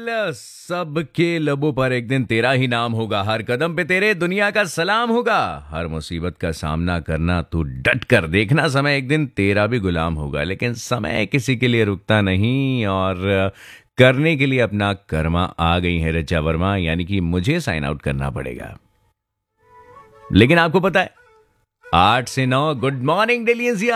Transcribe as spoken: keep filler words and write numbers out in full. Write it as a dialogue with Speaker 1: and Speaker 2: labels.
Speaker 1: सबके लबों पर एक दिन तेरा ही नाम होगा, हर कदम पे तेरे दुनिया का सलाम होगा, हर मुसीबत का सामना करना तू डट कर देखना, समय एक दिन तेरा भी गुलाम होगा। लेकिन समय किसी के लिए रुकता नहीं और करने के लिए अपना कर्मा आ गई है ऋचा वर्मा, यानी कि मुझे साइन आउट करना पड़ेगा। लेकिन आपको पता है आठ से नौ गुड मॉर्निंग दिल्ली।